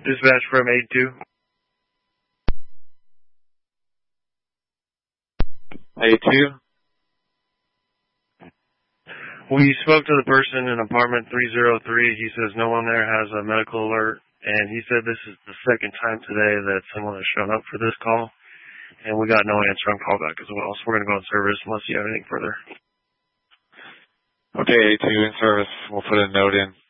Dispatch from 82. 82? We spoke to the person in apartment 303. He says no one there has a medical alert, and he said this is the second time today that someone has shown up for this call, and we got no answer on callback as well, so we're going to go in service unless you have anything further. Okay, 82 in service. We'll put a note in.